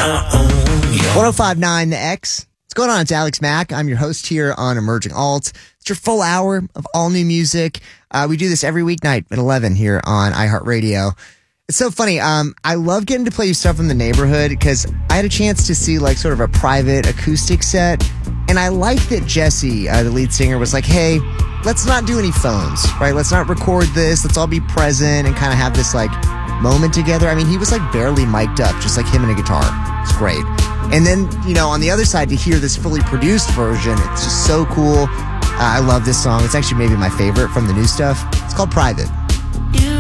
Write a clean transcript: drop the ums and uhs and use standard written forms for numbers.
1059 The X. What's going on? It's Alex Mack. I'm your host here on Emerging Alt. It's your full hour of all new music. We do this every weeknight at 11 here on iHeartRadio. It's so funny. I love getting to play you stuff from the neighborhood because I had a chance to see like sort of a private acoustic set. And I like that Jesse, the lead singer, was like, hey, let's not do any phones, right? Let's not record this. Let's all be present and kind of have this like moment together. I mean, he was like barely mic'd up, just like him and a guitar. It's great. And then, you know, on the other side, to hear this fully produced version, it's just so cool. I love this song. It's actually maybe my favorite from the new stuff. It's called Private.